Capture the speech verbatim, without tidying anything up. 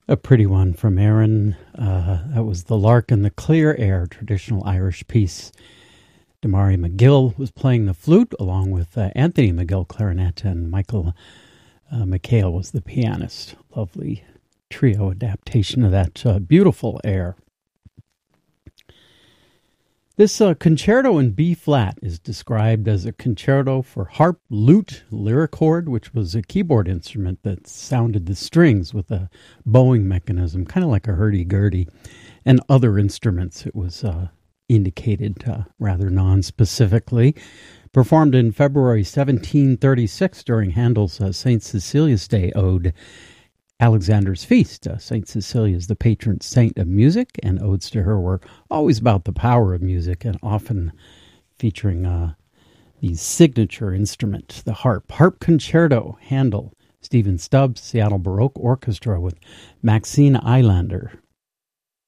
A pretty one from Aaron. Uh, that was The Lark in the Clear Air, traditional Irish piece. Damari McGill was playing the flute, along with uh, Anthony McGill, clarinet, and Michael uh, McHale was the pianist. Lovely trio adaptation of that uh, beautiful air. This uh, concerto in B-flat is described as a concerto for harp, lute, lyrichord, which was a keyboard instrument that sounded the strings with a bowing mechanism, kind of like a hurdy-gurdy, and other instruments. It was uh, indicated uh, rather non-specifically. Performed in February seventeen thirty-six during Handel's uh, Saint Cecilia's Day ode, Alexander's Feast. Uh, Saint Cecilia is the patron saint of music, and odes to her were always about the power of music and often featuring uh, the signature instrument, the harp. Harp Concerto, Handel, Stephen Stubbs, Seattle Baroque Orchestra with Maxine Eilander